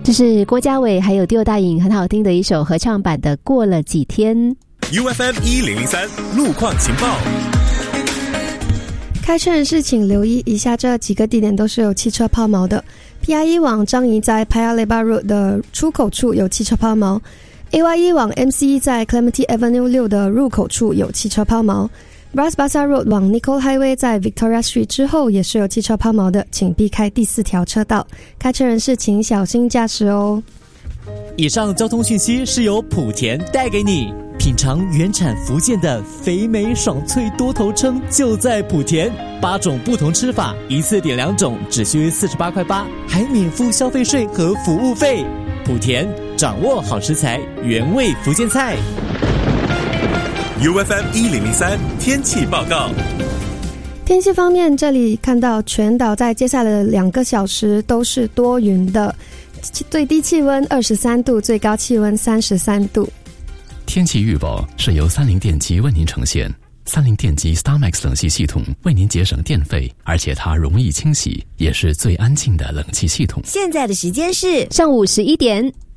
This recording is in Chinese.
这是郭家伟还有第二大颖很好听的一首合唱版的《过了几天》。 UFM 1003路况情报。 开车人士请留意以下这几个地点都是有汽车抛锚的。PIE 往樟宜在 Paya Lebar Road 的出口处有汽车抛锚， AYE 往 MCE 在 Clementi Avenue 6的入口处有汽车抛锚， Bras Basah Road 往 Nicole Highway 在 Victoria Street 之后也是有汽车抛锚的，请避开第4条车道，开车人士请小心驾驶哦。 以上交通讯息是由莆田带给你。品尝原产福建的肥美爽脆多头称就在莆田，8种不同吃法，一次点2种只需48块8，还免付消费税和服务费。莆田掌握好食材，原味福建菜。 UFM 1003天气报告。 天气方面，这里看到全岛在接下来的2个小时都是多云的，最低气温23度，最高气温33度。 天气预报是由30电机为您呈现。30电机 StarMax 冷气系统为您节省电费，而且它容易清洗，也是最安静的冷气系统。 现在的时间是上午11点。